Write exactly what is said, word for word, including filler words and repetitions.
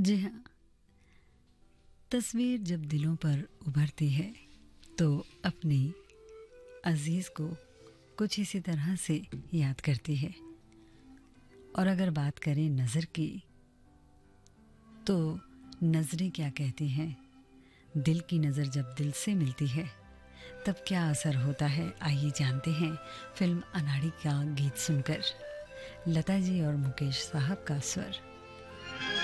जी हाँ, तस्वीर जब दिलों पर उभरती है तो अपनी अजीज़ को कुछ इसी तरह से याद करती है। और अगर बात करें नज़र की, तो नज़रें क्या कहती हैं, दिल की नज़र जब दिल से मिलती है तब क्या असर होता है, आइए जानते हैं फिल्म अनाड़ी का गीत सुनकर। लता जी और मुकेश साहब का स्वर।